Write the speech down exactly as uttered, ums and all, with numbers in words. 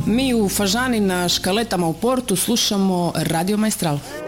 Mi u Fažani na škaletama u Portu slušamo Radio Maestral.